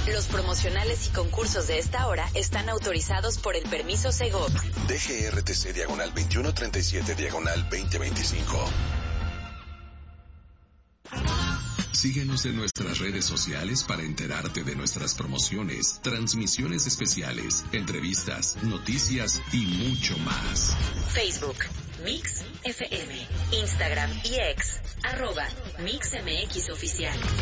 Los promocionales y concursos de esta hora están autorizados por el permiso Segov. DGRTC /2137/2025. Síguenos en nuestras redes sociales para enterarte de nuestras promociones, transmisiones especiales, entrevistas, noticias y mucho más. Facebook, Mix FM, Instagram y X, @MixMX Oficial.